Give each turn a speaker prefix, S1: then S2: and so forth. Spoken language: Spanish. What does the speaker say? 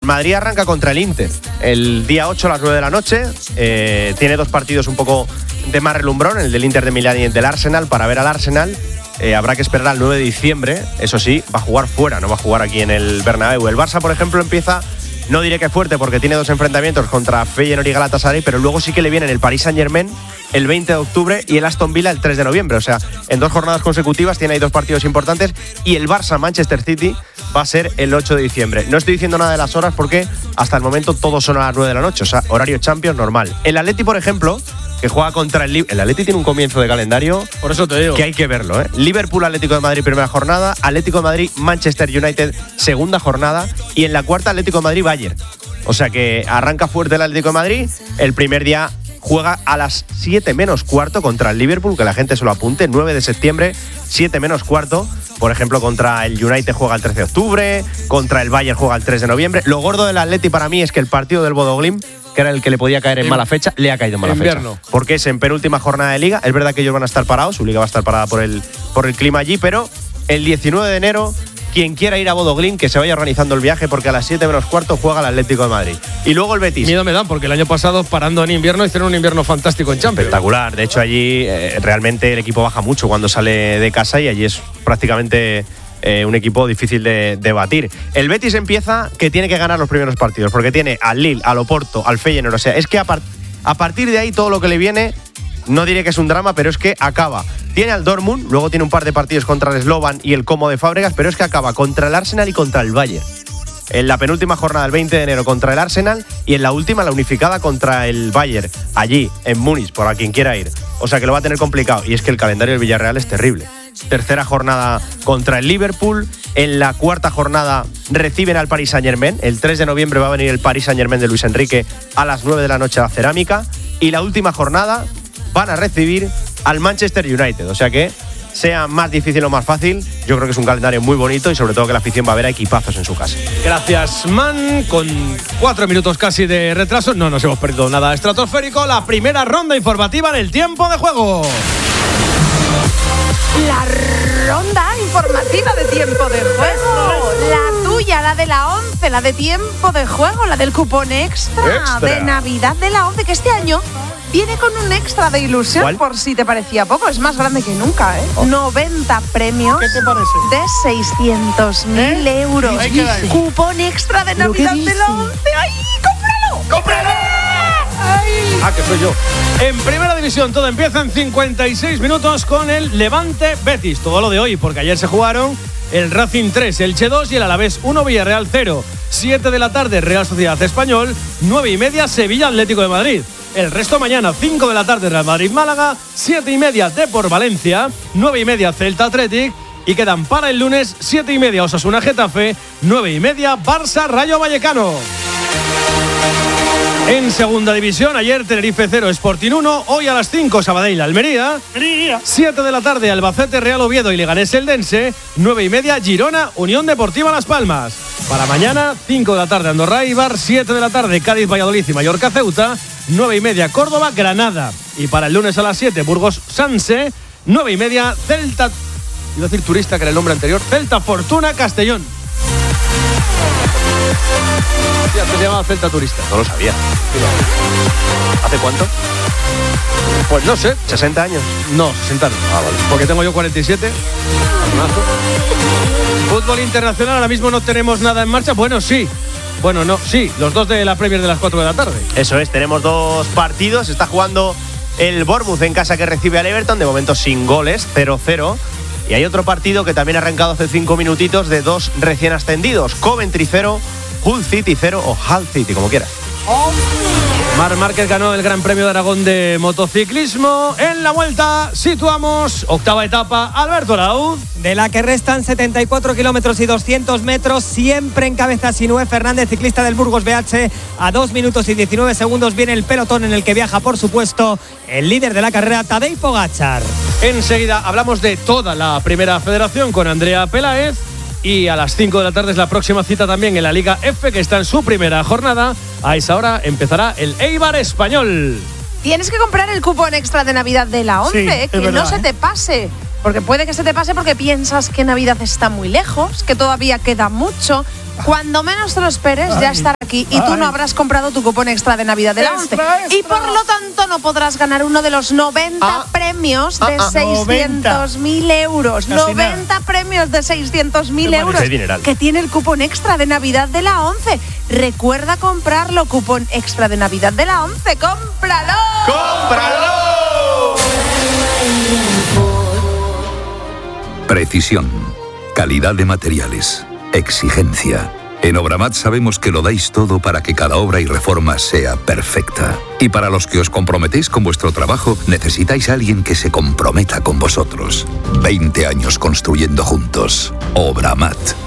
S1: Madrid arranca contra el Inter el día 8 a las 9 de la noche. Tiene dos partidos un poco de más relumbrón, el del Inter de Milán y el del Arsenal. Para ver al Arsenal habrá que esperar al 9 de diciembre. Eso sí, va a jugar fuera, no va a jugar aquí en el Bernabéu. El Barça, por ejemplo, empieza, no diré que fuerte porque tiene dos enfrentamientos contra Feyenoord y Galatasaray, pero luego sí que le vienen el Paris Saint-Germain el 20 de octubre y el Aston Villa el 3 de noviembre. O sea, en 2 jornadas consecutivas tiene ahí dos partidos importantes, y el Barça-Manchester City va a ser el 8 de diciembre. No estoy diciendo nada de las horas porque hasta el momento todos son a las 9 de la noche, o sea, horario Champions normal. El Atleti, por ejemplo, que juega contra el Liverpool. El Atleti tiene un comienzo de calendario, por eso te digo, que hay que verlo, ¿eh? Liverpool, Atlético de Madrid, primera jornada. Atlético de Madrid, Manchester United, segunda jornada. Y en la cuarta, Atlético de Madrid, Bayern. O sea que arranca fuerte el Atlético de Madrid. El primer día juega a las 7 menos cuarto contra el Liverpool, que la gente se lo apunte, 9 de septiembre, 7 menos cuarto. Por ejemplo, contra el United juega el 13 de octubre, contra el Bayern juega el 3 de noviembre. Lo gordo del Atleti para mí es que el partido del Bodo Glimt, que era el que le podía caer en mala fecha, le ha caído en mala fecha. Porque es en penúltima jornada de liga. Es verdad que ellos van a estar parados, su liga va a estar parada por el clima allí, pero el 19 de enero, quien quiera ir a Bodo Glimt, que se vaya organizando el viaje, porque a las 7 menos cuarto juega el Atlético de Madrid. Y luego el Betis.
S2: Miedo me dan, porque el año pasado, parando en invierno, hicieron un invierno fantástico en Champions.
S1: Espectacular. De hecho, allí realmente el equipo baja mucho cuando sale de casa, y allí es prácticamente un equipo difícil de batir. El Betis empieza que tiene que ganar los primeros partidos, porque tiene al Lille, al Oporto, al Feyenoord. O sea, es que a partir de ahí todo lo que le viene, no diré que es un drama, pero es que acaba. Tiene al Dortmund, luego tiene un par de partidos contra el Slovan y el Como de Fábregas, pero es que acaba contra el Arsenal y contra el Bayern. En la penúltima jornada, el 20 de enero, contra el Arsenal, y en la última, la unificada, contra el Bayern, allí, en Múnich, por a quien quiera ir. O sea que lo va a tener complicado, y es que el calendario del Villarreal es terrible. Tercera jornada contra el Liverpool. En la cuarta jornada reciben al Paris Saint-Germain. El 3 de noviembre va a venir el Paris Saint-Germain de Luis Enrique a las 9 de la noche a la Cerámica. Y la última jornada van a recibir al Manchester United. O sea que, sea más difícil o más fácil, yo creo que es un calendario muy bonito, y sobre todo que la afición va a ver a equipazos en su casa.
S2: Gracias, Man. Con 4 minutos casi de retraso, no nos hemos perdido nada estratosférico. La primera ronda informativa en el tiempo de juego.
S3: La ronda informativa de tiempo de juego. La tuya, la de la 11, la de tiempo de juego, la del cupón extra de Navidad de la 11, que este año viene con un extra de ilusión.
S1: ¿Cuál?
S3: Por si te parecía poco, es más grande que nunca, ¿eh? 90 premios.
S2: ¿Qué te parece?
S3: De 600.000 euros. Cupón extra de Navidad de la 11. ¡Ay, cómpralo!
S2: ¡Cómpralo! Ah, que soy yo. En primera división todo empieza en 56 minutos con el Levante Betis. Todo lo de hoy, porque ayer se jugaron el Racing 3, Elche 2 y el Alavés 1, Villarreal 0. 7 de la tarde, Real Sociedad Español. 9:30, Sevilla Atlético de Madrid. El resto mañana, 5 de la tarde, Real Madrid Málaga. 7:30, Depor Valencia. 9:30, Celta Athletic. Y quedan para el lunes 7:30, Osasuna Getafe. 9:30, Barça Rayo Vallecano. En segunda división, ayer Tenerife 0, Sporting 1. Hoy a las 5, Sabadell Almería. 7 de la tarde, Albacete Real Oviedo y Leganés Eldense. 9:30, Girona Unión Deportiva Las Palmas. Para mañana, 5 de la tarde, Andorra Eibar. 7 de la tarde, Cádiz Valladolid y Mallorca Ceuta. 9:30, Córdoba Granada. Y para el lunes a las 7, Burgos Sanse. 9:30, Celta. Iba a decir Turista, que era el nombre anterior. Celta Fortuna Castellón. Ya se llamaba Celta Turista.
S1: No lo sabía. ¿Hace cuánto?
S2: Pues no sé.
S1: ¿60 años?
S2: No, 60 no.
S1: Ah, vale.
S2: Porque tengo yo 47. Fútbol internacional, ahora mismo no tenemos nada en marcha. Bueno, sí. Bueno, no, sí. Los dos de la Premier de las 4 de la tarde.
S1: Eso es, tenemos dos partidos. Está jugando el Bournemouth en casa, que recibe al Everton, de momento sin goles, 0-0. Y hay otro partido que también ha arrancado hace 5 minutitos, de dos recién ascendidos. Coventry 0, Hull City 0 o Hull City, como quieras.
S2: Marc Márquez ganó el Gran Premio de Aragón de motociclismo. En la vuelta situamos octava etapa, Alberto Arauz.
S4: De la que restan 74 kilómetros y 200 metros, siempre en cabeza Sinué Fernández, ciclista del Burgos BH. A 2 minutos y 19 segundos viene el pelotón en el que viaja, por supuesto, el líder de la carrera, Tadej Pogačar.
S2: Enseguida hablamos de toda la primera federación con Andrea Peláez. Y a las 5 de la tarde es la próxima cita también en la Liga F, que está en su primera jornada. A esa hora empezará el Eibar Español.
S3: Tienes que comprar el cupón extra de Navidad de la 11,
S2: Sí,
S3: que
S2: verdad,
S3: no se te pase. Porque puede que se te pase porque piensas que Navidad está muy lejos, que todavía queda mucho. Cuando menos te lo esperes, ya estará aquí y tú no habrás comprado tu cupón extra de Navidad de la 11. Y por lo tanto no podrás ganar uno de los 90 premios de 600.000 euros. 90 premios de 600.000 euros que tiene el cupón extra de Navidad de la 11. Recuerda comprarlo, cupón extra de Navidad de la 11. ¡Cómpralo!
S1: ¡Cómpralo!
S5: Precisión, calidad de materiales, exigencia. En Obramat sabemos que lo dais todo para que cada obra y reforma sea perfecta. Y para los que os comprometéis con vuestro trabajo, necesitáis a alguien que se comprometa con vosotros. 20 años construyendo juntos. Obramat.